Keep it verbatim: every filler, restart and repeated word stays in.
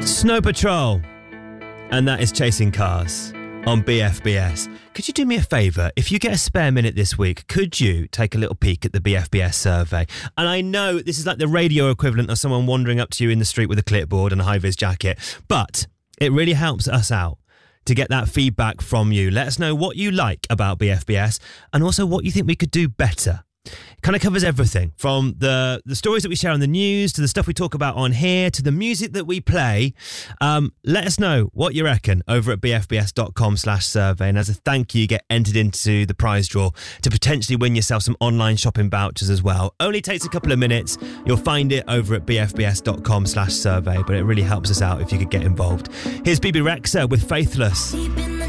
Snow Patrol, and that is Chasing Cars on B F B S. Could you do me a favour? If you get a spare minute this week, could you take a little peek at the B F B S survey? And I know this is like the radio equivalent of someone wandering up to you in the street with a clipboard and a high-vis jacket, but it really helps us out to get that feedback from you. Let us know what you like about B F B S and also what you think we could do better. It kind of covers everything from the, the stories that we share on the news to the stuff we talk about on here to the music that we play. Um, let us know what you reckon over at bfbs.com slash survey. And as a thank you, get entered into the prize draw to potentially win yourself some online shopping vouchers as well. Only takes a couple of minutes. You'll find it over at bfbs.com slash survey, but it really helps us out if you could get involved. Here's Bebe Rexha with Faithless.